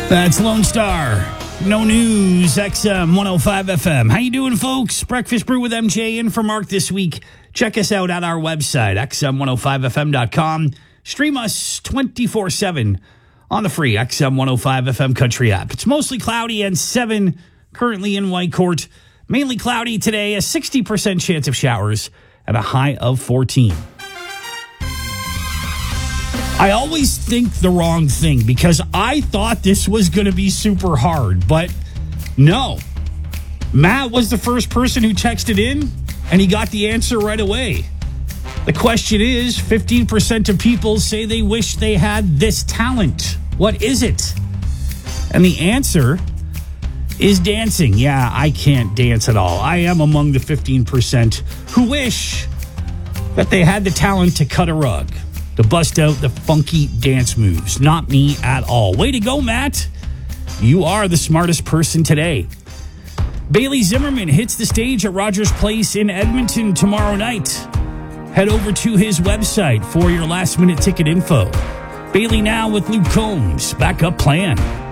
That's Lone Star. No News, XM 105 FM. How you doing, folks? Breakfast Brew with MJ in for Mark this week. Check us out at our website, xm105fm.com. Stream us 24/7 on the free XM 105 FM Country app. It's mostly cloudy and 7 currently in Whitecourt. Mainly cloudy today, a 60% chance of showers and a high of 14. I always think the wrong thing because I thought this was going to be super hard, but no. Matt was the first person who texted in, and he got the answer right away. The question is, 15% of people say they wish they had this talent. What is it? And the answer is dancing. Yeah, I can't dance at all. I am among the 15% who wish that they had the talent to cut a rug, to bust out the funky dance moves. Not me at all. Way to go, Matt. You are the smartest person today. Bailey Zimmerman hits the stage at Rogers Place in Edmonton tomorrow night. Head over to his website for your last-minute ticket info. Bailey Now with Luke Combs. Backup plan.